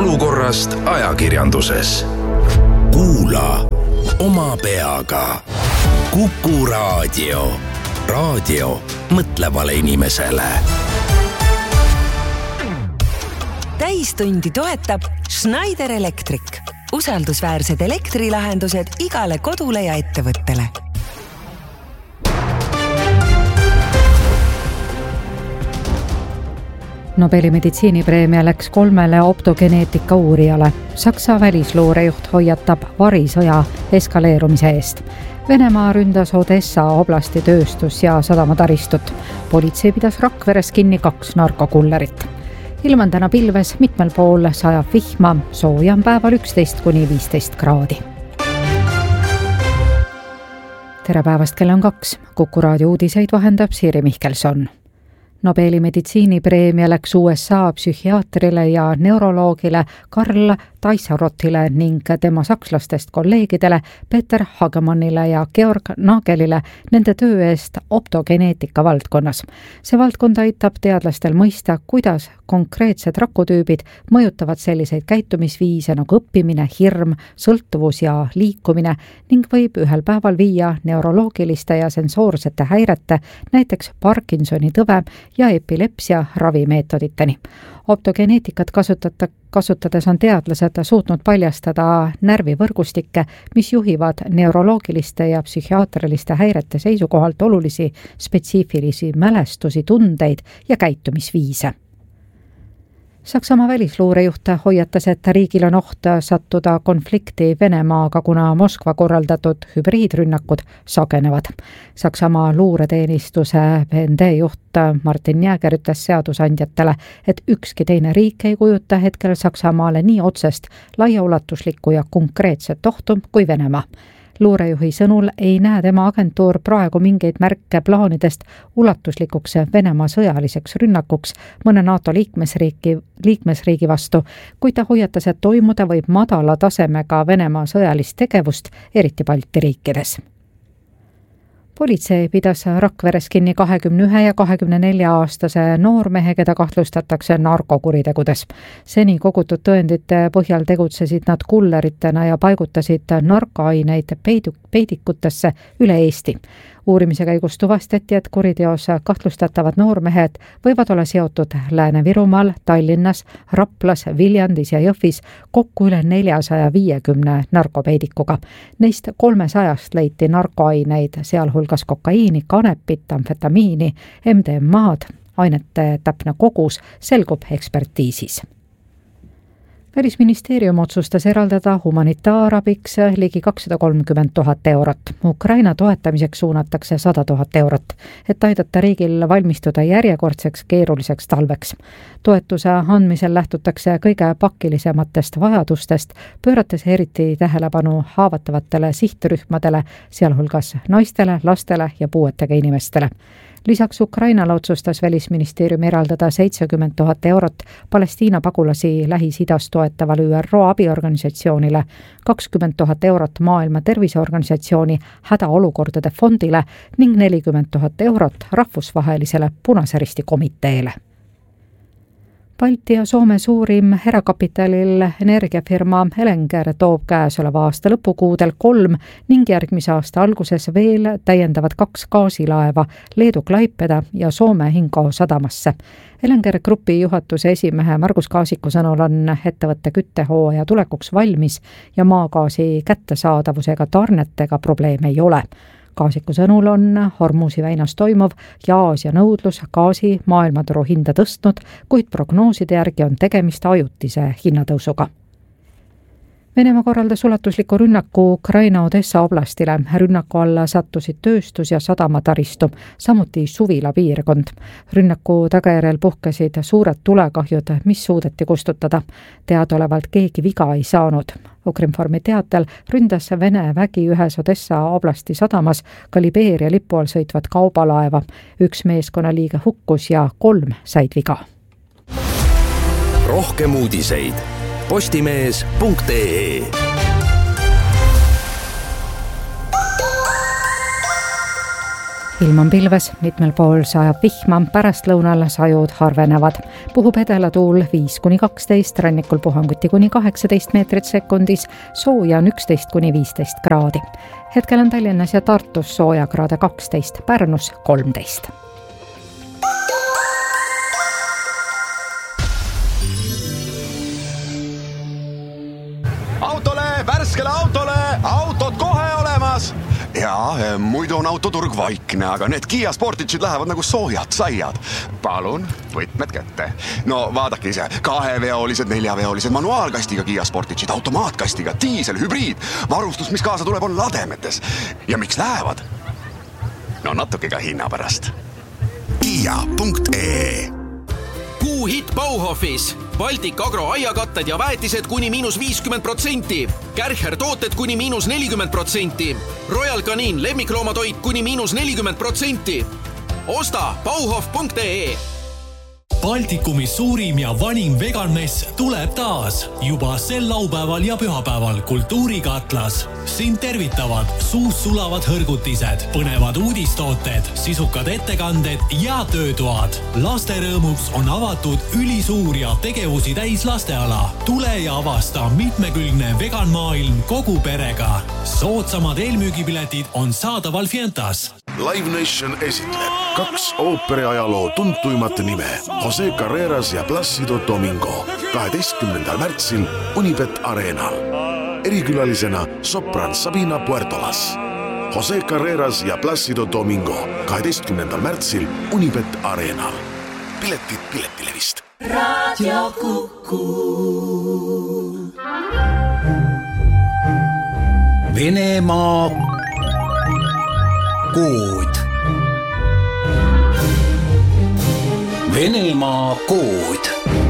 olukorrast ajakirjanduses. Kuula oma peaga. Kuku Raadio. Raadio mõtlevale inimesele. Täistundi toetab Schneider Electric. Usaldusväärsed elektrilahendused igale kodule ja ettevõttele. Nobeli meditsiinipreemia läks 3 optogeneetika uurijale. Saksa välisluurejuht hoiatab varisõja eskaleerumise eest. Venemaa ründas Odessa oblasti tööstus- ja sadamataristut. Politsei pidas Rakveres kinni 2 narkokullerit. Ilm on täna pilves, mitmel pool sajab vihma, sooja on päeval 11–15 kraadi. Tere päevast, kell on 2. Kuku Raadio uudiseid vahendab Siiri Mihkelson. Nobeli meditsiinipreemia läks USA psühhiaatrile ja neuroloogile Karl Taisarotile ning tema sakslastest kolleegidele Peter Hagemannile ja Georg Nagelile nende töö eest optogeneetika valdkonnas. See valdkond aitab teadlastel mõista, kuidas konkreetsed rakutüübid mõjutavad selliseid käitumisviise nagu õppimine, hirm, sõltuvus ja liikumine ning võib ühel päeval viia neuroloogiliste ja sensoorsete häirete, näiteks Parkinsoni tõve ja epilepsia ravimeetoditeni. Optogeneetikat kasutades on teadlased suutnud paljastada närvivõrgustikke, mis juhivad neuroloogiliste ja psühhiaatriliste häirete seisukohalt olulisi spetsiifilisi mälestusi, tundeid ja käitumisviise. Saksamaa välisluurejuht hoiatas, et riigil on oht sattuda konflikti Venemaaga, kuna Moskva korraldatud hübriidrünnakud sagenevad. Saksamaa luureteenistuse BND juht Martin Jäger ütles seadusandjatele, et ükski teine riik ei kujuta hetkel Saksamaale nii otsest, laiaulatuslikku ja konkreetset ohtu kui Venemaa. Luurejuhi sõnul ei näe tema agentuur praegu mingeid märke plaanidest ulatuslikuks Venemaa sõjaliseks rünnakuks mõne NATO liikmesriigi vastu, kuid ta hoiatas, et toimuda võib madala tasemega Venemaa sõjalist tegevust, eriti Balti riikides. Politsei pidas Rakveres kinni 21 ja 24-aastase noormehe, keda kahtlustatakse narkokuritegudes. Seni kogutud tõendite põhjal tegutsesid nad kulleritena ja paigutasid narkoaineid peidikutesse üle Eesti. Uurimise käigus tuvastati, et kuriteos kahtlustatavad noormehed võivad olla seotud Lääne-Virumaal, Tallinnas, Raplas, Viljandis ja Jõhvis kokku üle 450 narkopeidikuga. Neist 300 leiti narkoaineid, sealhulgas kokaiini, kanepit, amfetamiini, MDMA-d. Ainete täpne kogus selgub ekspertiisis. Välisministeerium otsustas eraldada humanitaarabiks ligi 230 000 eurot. Ukraina toetamiseks suunatakse 100 000 eurot, et aidata riigil valmistuda järjekordseks keeruliseks talveks. Toetuse andmisel lähtutakse kõige pakilisematest vajadustest, pöörates eriti tähelepanu haavatavatele sihtrühmadele, sealhulgas naistele, lastele ja puuetega inimestele. Lisaks Ukrainale otsustas Välisministeerium eraldada 70 000 eurot Palestiina pagulasi Lähis-Idas toetavale ÜRO abiorganisatsioonile, 20 000 eurot Maailma Terviseorganisatsiooni hädaolukordade fondile ning 40 000 eurot rahvusvahelisele Punase Risti komiteele. Balti ja Soome suurim erakapitalil energiafirma Elenger toob käesoleva aasta lõpukuudel 3 ning järgmise aasta alguses veel täiendavad 2 gaasilaeva Leedu Klaipeda ja Soome Hinko sadamasse. Elenger Grupi juhatuse esimehe Margus Kaasiku sõnul on ettevõtte küttehooaja tulekuks valmis ja maagaasi kättesaadavusega tarnetega probleeme ei ole. Kaasiku sõnul on Hormuzi väinas toimuv ja Aasia nõudlus gaasi maailmaturu hinda tõstnud, kuid prognooside järgi on tegemist ajutise hinnatõusuga. Venemaa korraldas ulatusliku rünnaku Ukraina Odessa oblastile. Rünnaku alla sattusid tööstus- ja sadamataristu, samuti suvila piirkond. Rünnaku tagajärjel puhkesid suured tulekahjud, mis suudeti kustutada. Teadaolevalt keegi viga ei saanud. Ukrinformi teatel ründas Vene vägi ühes Odessa oblasti sadamas ka Libeeria lipu all sõitvat kaubalaeva. 1 meeskonnaliige hukkus ja 3 said viga. Rohkem uudiseid postimees.ee. ilm on pilves, mitmel pool sajab vihma, pärastlõunal sajud harvenevad. Puhub edelatuul 5-12, rannikul puhanguti kuni 18 meetrit sekundis, sooja on 11-15 kraadi. Hetkel on Tallinnas ja Tartus sooja kraade 12, Pärnus 13. Värskele autole, autod kohe olemas. Ja, muidu on autoturg vaikne, aga need Kia Sportage'id lähevad nagu soojad saiad. Palun, võtmed kätte. No vaadake ise, 2-veolised, 4-veolised, manuaalkastiga Kia Sportage'id, automaatkastiga, diisel, hübriid. Varustus, mis kaasa tuleb, on lademetes. Ja miks lähevad? No natuke ka hinna pärast. Kia.ee Kuuhitt Bauhofis. Baltic Agro aiakatted ja väetised kuni -50%. Kärcher tooted kuni -40%. Royal Canin lemmikloomatoit kuni -40%. Osta bauhof.ee. Baltikumis suurim ja vanim veganmess tuleb taas. Juba sel laupäeval ja pühapäeval Kultuurikatlas. Siin tervitavad suus sulavad hõrgutised, põnevad uudistooted, sisukad ettekanded ja töötoad. Lasterõõmuks on avatud ülisuur ja tegevusi täis lasteala. Tule ja avasta mitmekülgne veganmaailm kogu perega. Soodsamad eelmüügipiletid on saadaval Fientas. Live Nation esitleb 2 ooperiajaloo tuntuimat nime Jose Carreras ja Plácido Domingo 12. märtsil Unibet Arenal. Erikülalisena sopran Sabina Puertolas. Jose Carreras ja Plácido Domingo 12. märtsil Unibet Arenal. Piletid Piletilevist. Radio Kuku. Venemaa kood. Venemaa kood.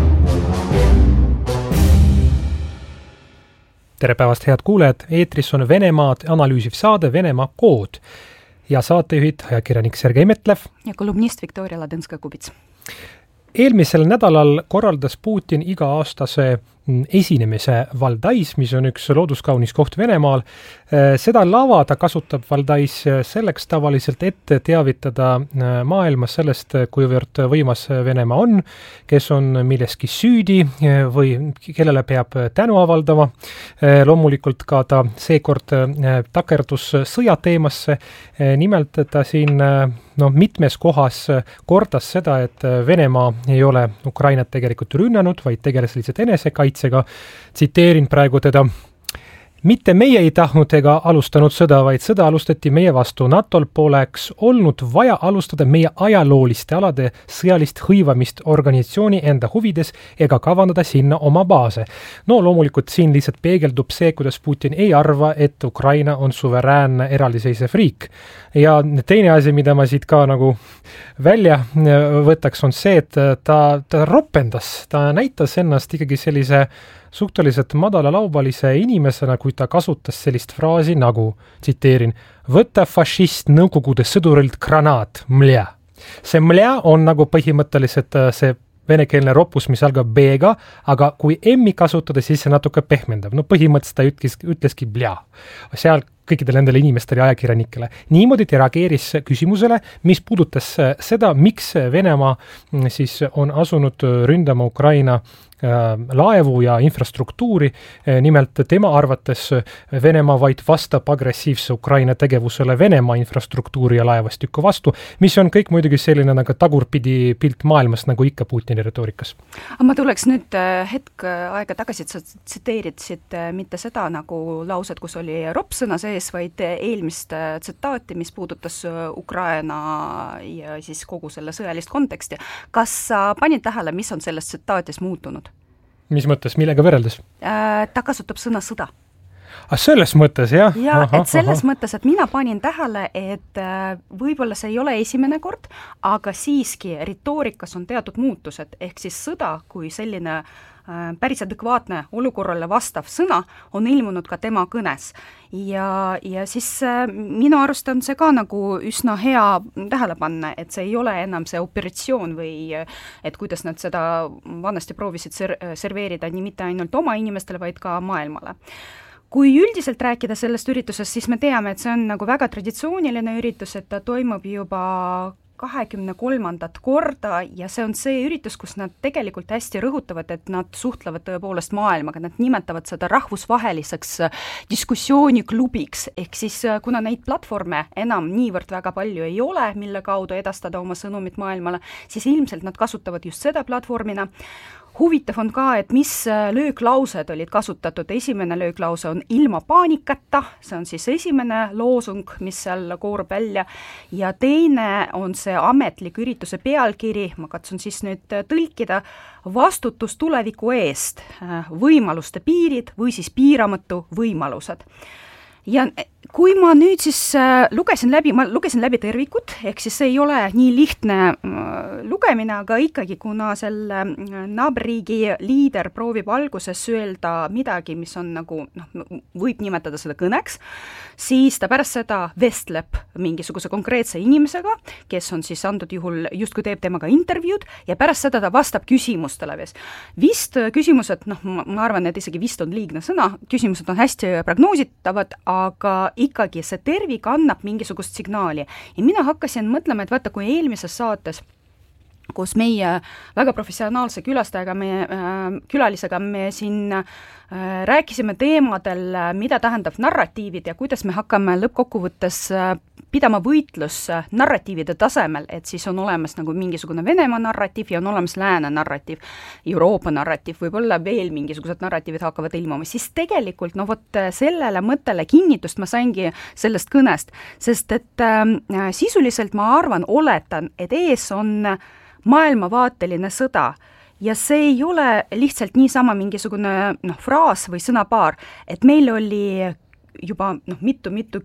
Tere päevast, head kuulejad! Eetris on Venemaad analüüsiv saade Venemaa kood ja saatejuhid ajakirjanik Sergei Metlev ja kolumnist Viktoria Ladõnska-Kubits. Eelmisel nädalal korraldas Putin iga-aastase esinemise Valdais, mis on üks looduskaunis koht Venemaal. Seda lava ta kasutab Valdais selleks tavaliselt ette teavitada maailmas sellest, kuivõrd võimas Venemaa on, kes on milleski süüdi või kellele peab tänu avaldama. Loomulikult ka ta seekord takerdus sõjateemasse. Nimelt ta siin mitmes kohas kordas seda, et Venemaa ei ole Ukrainat tegelikult rünnanud, vaid tegeles lihtsalt enesekaitsega. Tsiteerin praegu teda. Mitte meie ei tahtnud ega alustanud sõda, vaid sõda alustati meie vastu. NATOl poleks olnud vaja alustada meie ajalooliste alade sõjalist hõivamist organisatsiooni enda huvides ega kavandada sinna oma baase. No loomulikult siin lihtsalt peegeldub see, kuidas Putin ei arva, et Ukraina on suveräänne eraldiseisev riik. Ja teine asi, mida ma siit ka nagu välja võtaks, on see, et ta ropendas, ta näitas ennast ikkagi sellise suhteliselt madala laubalise inimesena, kui ta kasutas sellist fraasi nagu, tsiteerin, võtta fašist nõukogude sõdurilt granaat, mlja. See mlja on nagu põhimõtteliselt see venekeelne ropus, mis algab B-ga, aga kui M-i kasutada, siis see natuke pehmendab. No põhimõtteliselt ta ütleski mlja. Seal kõikidele nendele inimestele ja ajakirjanikele. Niimoodi ta reageeris küsimusele, mis puudutas seda, miks Venemaa siis on asunud ründama Ukraina laevu ja infrastruktuuri. Nimelt tema arvates Venemaa vaid vastab agressiivse Ukraina tegevusele Venemaa infrastruktuuri ja laevastikku vastu, mis on kõik muidugi selline nagu tagurpidi pilt maailmas, nagu ikka Putini retoorikas. Ma tuleks nüüd hetk aega tagasi, et sa tsiteeritsid mitte seda nagu laused, kus oli ropsõna sees, vaid eelmist tsitaati, mis puudutas Ukraina ja siis kogu selle sõjalist konteksti. Kas sa panid tähele, mis on selles tsitaatis muutunud? Mis mõttes, millega võrreldes? Ta kasutab sõna sõda. Selles mõttes, jah? Ja, et selles mõttes, et mina panin tähele, et võib-olla see ei ole esimene kord, aga siiski retoorikas on teatud muutused, ehk siis sõda kui selline päris adekvaatne olukorrale vastav sõna on ilmunud ka tema kõnes. Ja siis minu arust on see ka nagu üsna hea tähele panna, et see ei ole enam see operatsioon või et kuidas nad seda vanasti proovisid serveerida nii mitte ainult oma inimestele, vaid ka maailmale. kui üldiselt rääkida sellest üritusest, siis me teame, et see on nagu väga traditsiooniline üritus, et ta toimub juba 23. korda ja see on see üritus, kus nad tegelikult hästi rõhutavad, et nad suhtlevad tõepoolest maailmaga, nad nimetavad seda rahvusvaheliseks diskussiooniklubiks, ehk siis kuna neid platvorme enam niivõrd väga palju ei ole, mille kaudu edastada oma sõnumit maailmale, siis ilmselt nad kasutavad just seda platvormina. Huvitav on ka, et mis lööklaused olid kasutatud. Esimene lööklause on ilma paanikata, see on siis esimene loosung, mis seal koorub välja, ja teine on see ametlik ürituse pealkiri, ma katsun siis nüüd tõlkida, vastutus tuleviku eest, võimaluste piirid või siis piiramatu võimalused. Ja kui ma nüüd siis lugesin läbi tervikut, ehk siis see ei ole nii lihtne lugemine, aga ikkagi, kuna selle naaberriigi liider proovib alguses öelda midagi, mis on nagu, võib nimetada seda kõneks, siis ta pärast seda vestleb mingisuguse konkreetse inimesega, kes on siis antud juhul justkui teeb temaga intervjuud ja pärast seda ta vastab küsimustele. Vist küsimused, ma arvan, et isegi vist on liigne sõna, küsimused on hästi prognoositavad, aga ikkagi see tervik annab mingisugust signaali. Ja mina hakkasin mõtlema, et vaata, kui eelmises saates, kus meie väga professionaalse külalisega me siin rääkisime teemadel, mida tähendab narratiivid ja kuidas me hakkame lõppkokkuvõttes pidama võitlus narratiivide tasemel, et siis on olemas nagu mingisugune Venemaa narratiiv ja on olemas lääne narratiiv, Euroopa narratiiv, võib-olla veel mingisugused narratiivid hakkavad ilmuma, siis tegelikult sellele mõttele kinnitust ma saingi sellest kõnest, sest et sisuliselt ma arvan, oletan, et ees on maailmavaateline sõda ja see ei ole lihtsalt niisama mingisugune fraas või sõnapaar, et meil oli juba mitu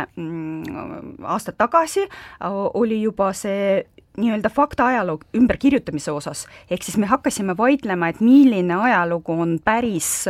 10 aastat tagasi oli juba see nii-öelda fakta-ajaloo ümberkirjutamise osas, ehk siis me hakkasime vaidlema, et milline ajalugu on päris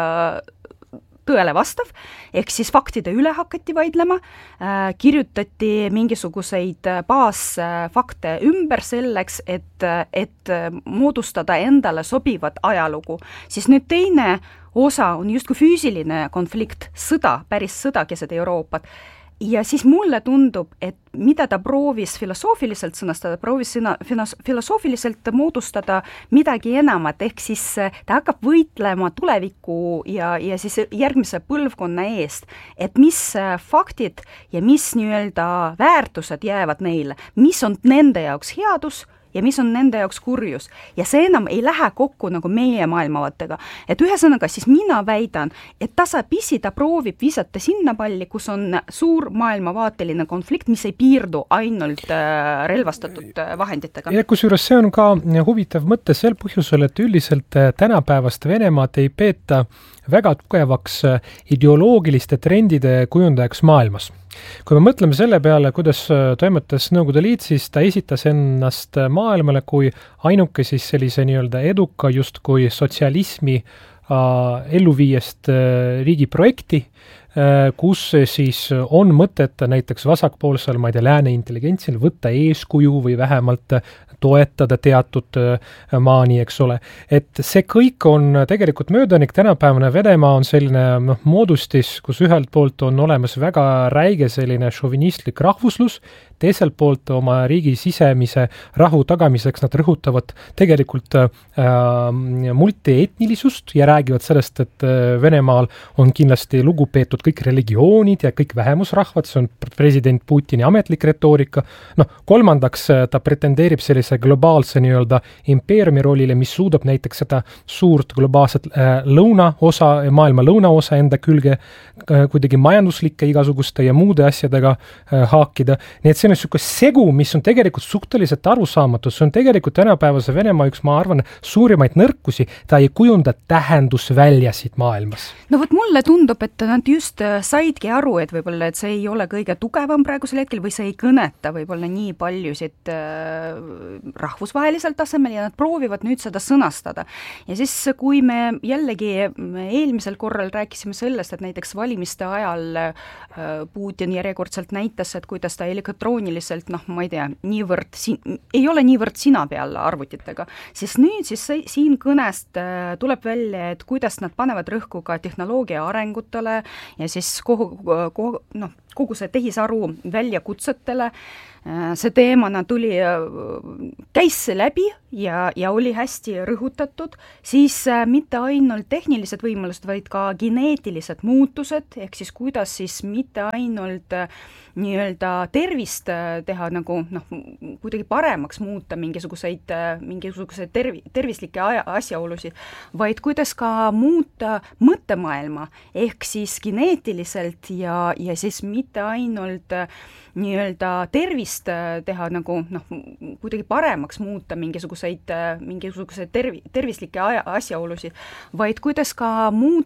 tõele vastav, ehk siis faktide üle hakati vaidlema, kirjutati mingisuguseid baasfakte ümber selleks, et moodustada endale sobivat ajalugu. Siis nüüd teine osa on justkui füüsiline konflikt, sõda, päris sõda keset Euroopat. Ja siis mulle tundub, et mida ta proovis filosoofiliselt sõnastada, proovis filosoofiliselt moodustada midagi enamat, ehk siis ta hakkab võitlema tuleviku ja siis järgmise põlvkonna eest, et mis faktid ja mis nii-öelda väärtused jäävad neile, mis on nende jaoks headus ja mis on nende jaoks kurjus. Ja see enam ei lähe kokku nagu meie maailmavaatega. Et ühesõnaga siis mina väidan, et tasapisi ta proovib visata sinna palli, kus on suur maailmavaateline konflikt, mis ei piirdu ainult relvastatud vahenditega. Ja kusjuures see on ka huvitav mõte sel põhjusel, et üldiselt tänapäevast Venemaad ei peeta väga tugevaks ideoloogiliste trendide kujundajaks maailmas. Kui me mõtleme selle peale, kuidas toimetas Nõukogude Liit, siis ta esitas ennast maailmale kui ainuke siis sellise nii-öelda eduka justkui sotsialismi elluviiest riigiprojekti, kus siis on mõtet näiteks vasakpoolsel, ma ei tea, lääne intelligentsil võtta eeskuju või vähemalt toetada teatud maani, eks ole. Et see kõik on tegelikult möödanik, tänapäevane Venemaa on selline moodustis, kus ühelt poolt on olemas väga räige selline šovinistlik rahvuslus, teiselt poolt oma riigi sisemise rahu tagamiseks nad rõhutavad tegelikult multietnilisust ja räägivad sellest, et Venemaal on kindlasti lugupeetud kõik religioonid ja kõik vähemusrahvad, see on president Putini ametlik retoorika. Kolmandaks ta pretendeerib sellise globaalse nii-öelda impeeriumi rollile, mis suudab näiteks seda suurt globaalset maailma lõunaosa enda külge kuidagi majanduslike igasuguste ja muude asjadega haakida. Nii et see on niisugune segu, mis on tegelikult suhteliselt arusaamatud. See on tegelikult tänapäevase Venemaa üks, ma arvan, suurimaid nõrkusi. Ta ei kujunda tähendusväljasid maailmas. No vot mulle tundub, et nad just just saidki aru, et võib-olla, et see ei ole kõige tugevam praegusel hetkel või see ei kõneta võib-olla nii paljusid rahvusvahelisel tasemel ja nad proovivad nüüd seda sõnastada. Ja siis, kui me jällegi eelmisel korral rääkisime sellest, et näiteks valimiste ajal Putin järjekordselt näitas, et kuidas ta elektrooniliselt, ma ei tea, ei ole niivõrd sina peal arvutitega, siis nüüd siin kõnest tuleb välja, et kuidas nad panevad rõhku ka tehnoloogia arengutele ja siis kogu see tehisaru väljakutsetele. See teemana käis läbi ja oli hästi rõhutatud, siis mitte ainult tehnilised võimalused, vaid ka geneetilised muutused, ehk siis kuidas siis mitte ainult nii-öelda tervist teha nagu kuidagi paremaks muuta mingisuguseid tervislikke asjaolusid, vaid kuidas ka muuta mõttemaailma, ehk siis geneetiliselt ja siis mitte ainult nii-öelda tervist teha nagu kuidagi paremaks muuta mingisuguseid tervislikke asjaolusid, vaid kuidas ka muuta